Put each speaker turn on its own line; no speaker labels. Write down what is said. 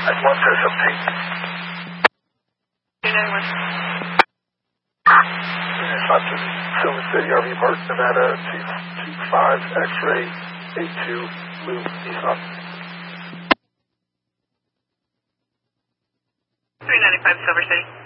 That's 117.
291.
Stop to Silver City, RV Park, Nevada, 225 X-ray 82 Loop Nissan.
395 Silver City.